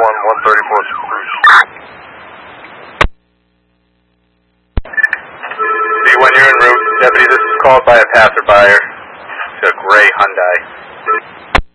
134th Cruise. See, when you're en route, deputy, this is called by a passerby. It's a gray Hyundai.